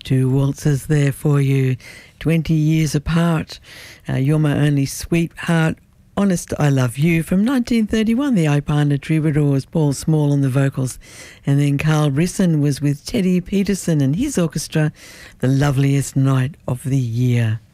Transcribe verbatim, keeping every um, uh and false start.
Two waltzes there for you, twenty years apart. Uh, You're My Only Sweetheart, Honest I Love You from nineteen thirty-one. The Opana Troubadours, Paul Small on the vocals. And then Carl Brisson was with Teddy Peterson and his orchestra, The Loveliest Night of the Year.